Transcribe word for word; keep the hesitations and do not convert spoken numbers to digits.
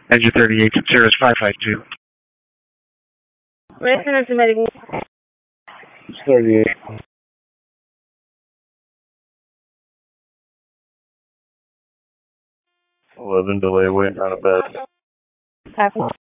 Engine thirty-eight, Sirius five five two. thirty-eight. eleven delay waiting on a bed.